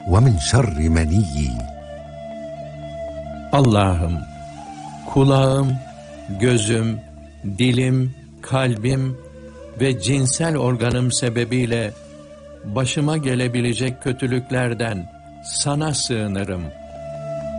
ومن شر مني. Allah'ım, kulağım, gözüm, dilim, kalbim ve cinsel organım sebebiyle başıma gelebilecek kötülüklerden sana sığınırım.